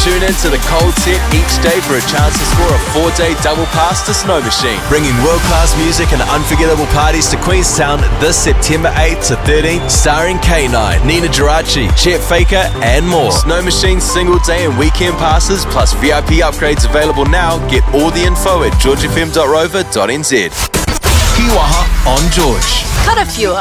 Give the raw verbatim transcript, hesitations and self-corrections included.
Tune in to the Cold Set each day for a chance to score a four-day double pass to Snow Machine. Bringing world-class music and unforgettable parties to Queenstown this September eighth to thirteenth, starring K nine, Nina Geraci, Chet Faker and more. Snow Machine single day and weekend passes plus V I P upgrades available now. Get all the info at george f m dot rover dot n z. Kiwaha on George. Cut a few